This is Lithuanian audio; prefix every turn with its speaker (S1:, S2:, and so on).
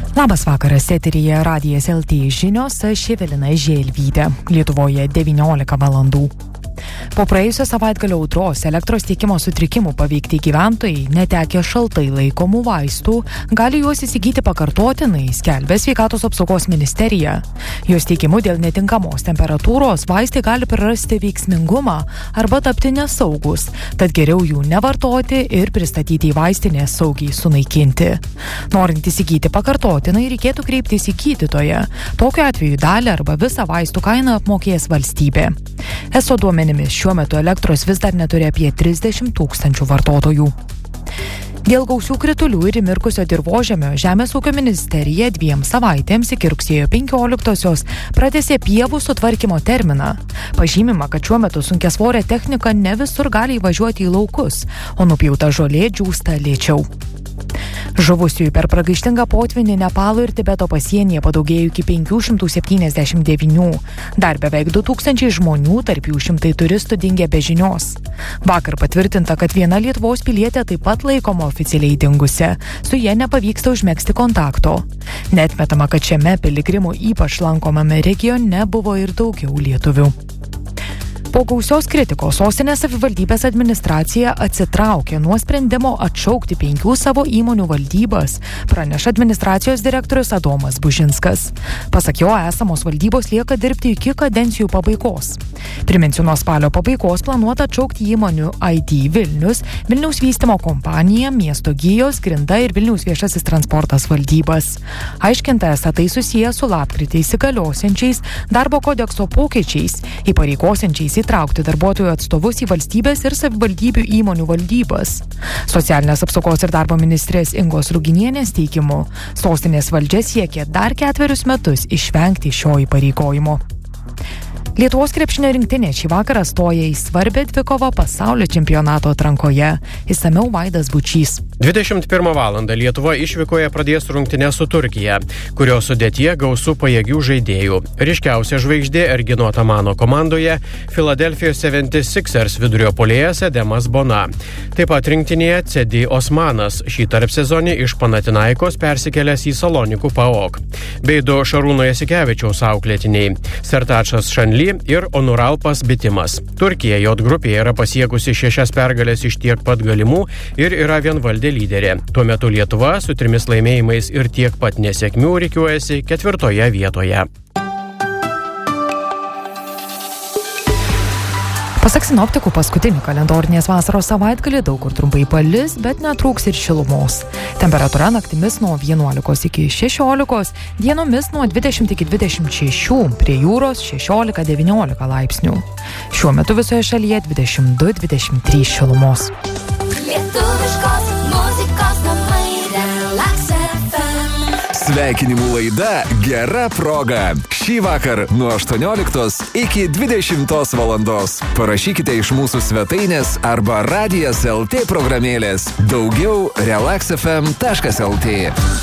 S1: Labas vakaras, eteryje Radijas LT žinios, aš Evelina Želvytė. Lietuvoje 19 valandų. Po praėjusio savaitgalio audros elektros tiekimo sutrikimų paveikti gyventojai, netekę šaltai laikomų vaistų, gali juos įsigyti pakartotinai, skelbia Sveikatos apsaugos ministerija. Jos teikimu dėl netinkamos temperatūros vaistai gali prarasti veiksmingumą arba tapti nesaugus, tad geriau jų nevartoti ir pristatyti į vaistinę saugiai sunaikinti. Norint įsigyti pakartotinai, reikėtų kreiptis į gydytoją. Tokiu atveju dalį arba visą vaistų kainą apmokės valstybė. ESO duomenimis šiuo metu elektros vis dar neturi apie 30 000 vartotojų. Dėl gausių kritulių ir įmirkusio dirvožemio Žemės ūkio ministerija 2 savaitėms iki rugsėjo 15-osios pratęsė pievų sutvarkymo terminą. Pažymima, kad šiuo metu sunkiasvorė technika ne visur gali įvažiuoti į laukus, o nupjauta žolė džiūsta lėčiau. Žuvusiųjų per pragaištingą potvynį Nepalo ir Tibeto pasienyje padaugėjo iki 579. Dar beveik 2000 žmonių, tarp jų 100 turistų dingė be žinios. Vakar patvirtinta, kad viena Lietuvos pilietė taip pat laikoma oficialiai dingusia. Su ja nepavyksta užmegzti kontakto. Neatmetama, kad šiame piligrimų ypač lankomame regione buvo ir daugiau lietuvių. Po gausios kritikos sostinės savivaldybės administracija atsitraukė nuo sprendimo atšaukti 5 savo įmonių valdybas, praneša administracijos direktorius Adomas Bužinskas. Pasak jo, esamos valdybos lieka dirbti iki kadencijų pabaigos. Priminsiu, nuo spalio pabaigos planuota atšaukti įmonių ID Vilnius, Vilniaus vystymo kompanija, Miesto Gijos, Grinda ir Vilniaus viešasis transportas valdybas. Aiškinta, esą tai susiję su lapkritį įsigaliosiančiais darbo kodekso pokyčiais, įpareigosiančiais įtraukti darbuotojų atstovus į valstybės ir savivaldybių įmonių valdybas. Socialinės apsaugos ir darbo ministrės Ingos Ruginienės teigimu, sostinės valdžia siekia dar 4 metus išvengti šio įpareigojimo. Lietuvos krepšinio rinktinė šį vakarą stoja į svarbę dvikovą pasaulio čempionato atrankoje. Išsamiau Vaidas Bučys.
S2: 21 valandą Lietuva išvykoje pradės rungtynes su Turkija, kurios sudėtyje gausu pajėgių žaidėjų. Ryškiausia žvaigždė Ergino Atamano komandoje Philadelphijos 76ers vidurio puolėjas Edemas Bona. Taip pat rinktinėje Cedi Osmanas, šį tarpsezonį iš Panathinaikos persikėlęs į Salonikų PAOK. Bei 2 Šarūno Jasikevičiaus auklėtiniai Sertačas Šanli ir Onuralpas Bitimas. Turkija J grupėje yra pasiekusi 6 pergalės iš tiek pat galimų ir yra vienvaldė lyderė. Tuo metu Lietuva su 3 laimėjimais ir tiek pat nesėkmių rikiuojasi 4 vietoje.
S1: Pasak sinoptikų, paskutinį kalendorinės vasaros savaitgalį daug kur trumpai palis, bet netrūks ir šilumos. Temperatūra naktimis nuo 11 iki 16, dienomis nuo 20 iki 26, prie jūros 16-19 laipsnių. Šiuo metu visoje šalyje 22-23 šilumos.
S3: Lietuviškos muzikos namai Relax FM.
S4: Sveikinimų laida Gera proga. Šį vakar nuo 18 iki 20 valandos. Parašykite iš mūsų svetainės arba Radijas LT programėlės. Daugiau relaxfm.lt.